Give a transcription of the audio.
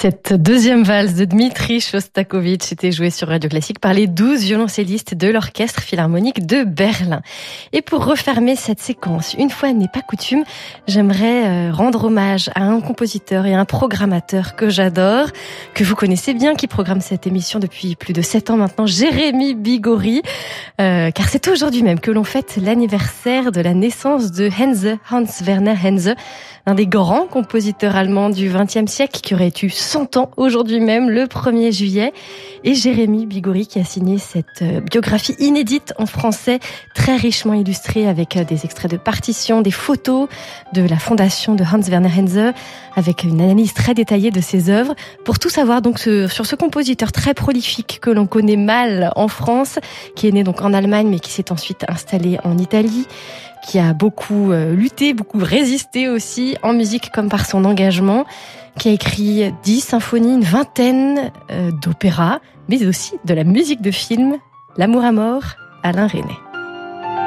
Cette deuxième valse de Dmitri Shostakovich était jouée sur Radio Classique par les 12 violoncellistes de l'Orchestre Philharmonique de Berlin. Et pour refermer cette séquence, une fois n'est pas coutume, j'aimerais rendre hommage à un compositeur et un programmateur que j'adore, que vous connaissez bien, qui programme cette émission depuis plus de 7 ans maintenant, Jérémy Bigori, car c'est aujourd'hui même que l'on fête l'anniversaire de la naissance de Hans Werner Henze, l'un des grands compositeurs allemands du XXe siècle qui aurait eu 100 ans aujourd'hui même, le 1er juillet. Et Jérémy Bigori qui a signé cette biographie inédite en français, très richement illustrée avec des extraits de partitions, des photos de la fondation de Hans Werner Henze, avec une analyse très détaillée de ses œuvres. Pour tout savoir donc sur ce compositeur très prolifique que l'on connaît mal en France, qui est né donc en Allemagne mais qui s'est ensuite installé en Italie, qui a beaucoup lutté, beaucoup résisté aussi en musique comme par son engagement, qui a écrit 10 symphonies, une vingtaine d'opéras, mais aussi de la musique de film, L'amour à mort, Alain Resnais.